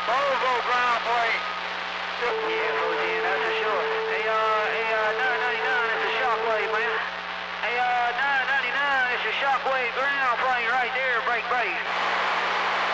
Bozo ground plane. Yeah, goes in, that's for sure. Hey, 999, it's a Shockwave, man. Hey, 999, it's a Shockwave ground plane right there, break base.